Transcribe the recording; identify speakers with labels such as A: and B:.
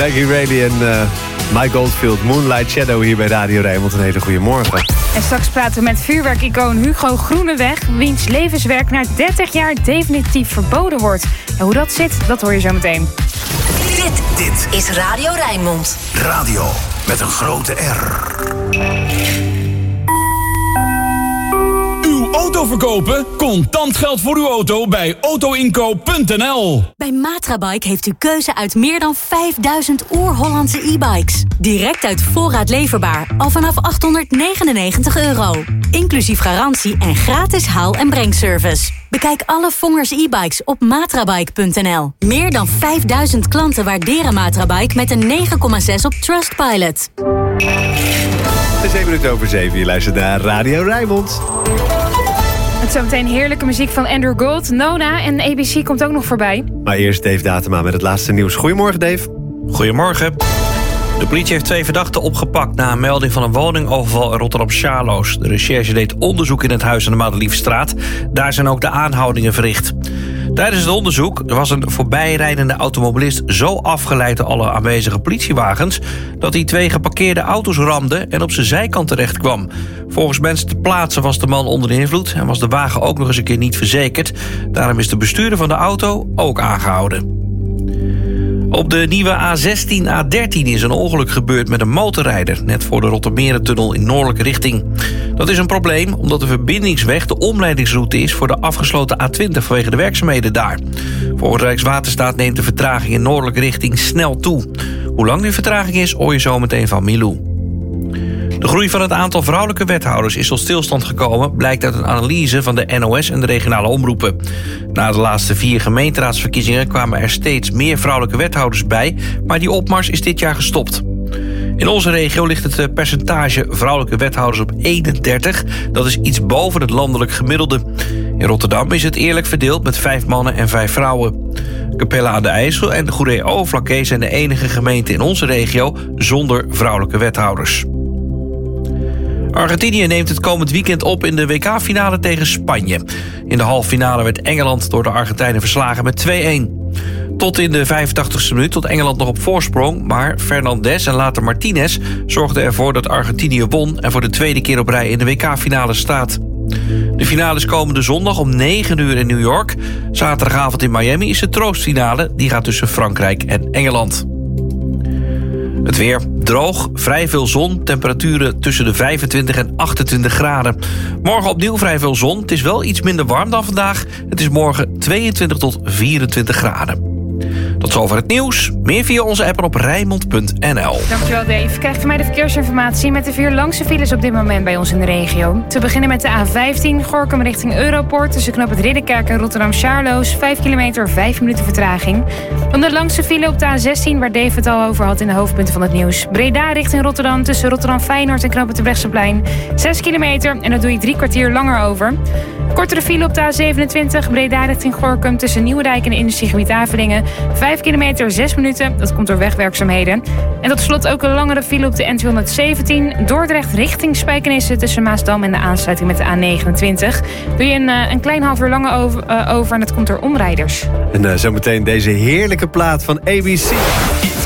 A: Maggie Reilly en Mike Goldfield, Moonlight Shadow hier bij Radio Rijnmond. Een hele goede morgen.
B: En straks praten we met vuurwerkicoon Hugo Groeneweg, wiens levenswerk na 30 jaar definitief verboden wordt. En hoe dat zit, dat hoor je zo meteen.
C: Dit is Radio Rijnmond.
D: Radio met een grote R.
E: Uw auto verkopen? Contant geld voor uw auto bij autoinkoop.nl.
F: Bij Matrabike heeft u keuze uit meer dan 5000 oer-Hollandse e-bikes. Direct uit voorraad leverbaar, al vanaf €899. Inclusief garantie en gratis haal- en brengservice. Bekijk alle Vongers e-bikes op matrabike.nl. Meer dan 5000 klanten waarderen Matrabike met een 9,6 op Trustpilot.
A: Het is 7 minuten over 7. Je luistert naar Radio Rijnmond.
B: Het zometeen heerlijke muziek van Andrew Gold, Nona en ABC komt ook nog voorbij.
A: Maar eerst Dave Datema met het laatste nieuws. Goedemorgen, Dave.
G: Goedemorgen. De politie heeft 2 verdachten opgepakt na een melding van een woningoverval in Rotterdam-Charloes. De recherche deed onderzoek in het huis aan de Madeliefstraat. Daar zijn ook de aanhoudingen verricht. Tijdens het onderzoek was een voorbijrijdende automobilist zo afgeleid door alle aanwezige politiewagens dat hij 2 geparkeerde auto's ramde en op zijn zijkant terecht kwam. Volgens mensen ter plaatse was de man onder de invloed en was de wagen ook nog eens een keer niet verzekerd. Daarom is de bestuurder van de auto ook aangehouden. Op de nieuwe A16, A13 is een ongeluk gebeurd met een motorrijder, net voor de Rottermerentunnel in noordelijke richting. Dat is een probleem omdat de verbindingsweg de omleidingsroute is voor de afgesloten A20 vanwege de werkzaamheden daar. Volgens Rijkswaterstaat neemt de vertraging in noordelijke richting snel toe. Hoe lang die vertraging is, hoor je zo meteen van Milou. De groei van het aantal vrouwelijke wethouders is tot stilstand gekomen, blijkt uit een analyse van de NOS en de regionale omroepen. Na de laatste 4 gemeenteraadsverkiezingen kwamen er steeds meer vrouwelijke wethouders bij, maar die opmars is dit jaar gestopt. In onze regio ligt het percentage vrouwelijke wethouders op 31. Dat is iets boven het landelijk gemiddelde. In Rotterdam is het eerlijk verdeeld met 5 mannen en 5 vrouwen. Capelle aan de IJssel en de Goeree-Overflakkee zijn de enige gemeenten in onze regio zonder vrouwelijke wethouders. Argentinië neemt het komend weekend op in de WK-finale tegen Spanje. In de halffinale werd Engeland door de Argentijnen verslagen met 2-1. Tot in de 85e minuut tot Engeland nog op voorsprong, maar Fernandes en later Martinez zorgden ervoor dat Argentinië won en voor de 2e keer op rij in de WK-finale staat. De finale is komende zondag om 9 uur in New York. Zaterdagavond in Miami is de troostfinale, die gaat tussen Frankrijk en Engeland. Het weer droog, vrij veel zon, temperaturen tussen de 25 en 28 graden. Morgen opnieuw vrij veel zon, het is wel iets minder warm dan vandaag. Het is morgen 22 tot 24 graden. Tot zover het nieuws. Meer via onze app en op Rijnmond.nl.
B: Dankjewel Dave. Krijgt u mij de verkeersinformatie met de 4 langste files op dit moment bij ons in de regio. Te beginnen met de A15, Gorinchem richting Europoort. Tussen knoop het Ridderkerk en Rotterdam-Charloes. 5 kilometer, 5 minuten vertraging. Dan de langste file op de A16, waar Dave het al over had in de hoofdpunten van het nieuws. Breda richting Rotterdam, tussen Rotterdam-Feyenoord en knoop het Terbrechtseplein. 6 kilometer en daar doe je 3 kwartier langer over. Kortere file op de A27, Breda richting Gorinchem, tussen Nieuwendijk en de industriegebied Avelingen. 5 kilometer, 6 minuten. Dat komt door wegwerkzaamheden. En tot slot ook een langere file op de N217. Dordrecht richting Spijkenisse tussen Maasdam en de aansluiting met de A29. Doe je een klein half uur langer over en dat komt door omrijders.
A: En zometeen deze heerlijke plaat van ABC.